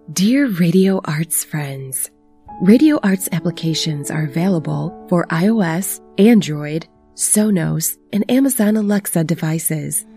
Dear Radio Arts friends, Radio Arts applications are available for iOS, Android, Sonos, and Amazon Alexa devices.